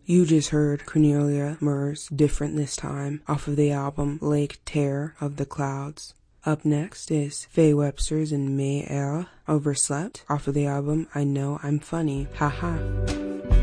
You just heard Cornelia Murs' Different This Time off of the album Lake Terror of the Clouds. Up next is Faye Webster's and May Era Overslept off of the album I Know I'm Funny. Haha.